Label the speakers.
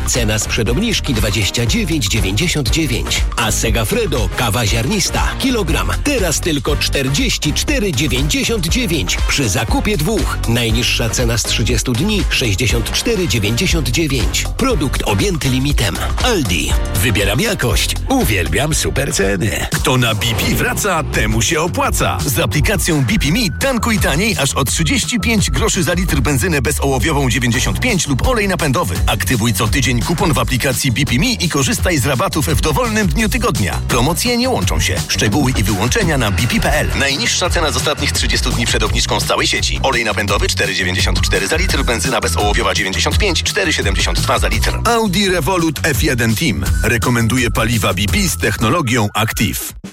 Speaker 1: Cena sprzed obniżki 29,99. A Segafredo kawa ziarnista kilogram teraz tylko 44,99. Przy zakupie 2. Najniższa cena z 30 dni 64,99. Produkt objęty limitem. Aldi. Wybieram jakość. Uwielbiam super ceny.
Speaker 2: Kto na BP wraca, temu się opłaca. Z aplikacją BP Me tankuj taniej aż o 35 groszy za litr benzynę bezołowiową 95 lub olej napędowy. Aktywuj co tydzień kupon w aplikacji BP Me i korzystaj z rabatów w dowolnym dniu tygodnia. Promocje nie łączą się. Szczegóły i wyłączenia na bp.pl. Najniższa cena z ostatnich 30 dni przed obniżką z całej sieci. Olej napędowy 4,94 za litr, benzyna bezołowiowa 95, 4,72 za litr. Audi Revolut F1 Team rekomenduje paliwa BP z technologią Active.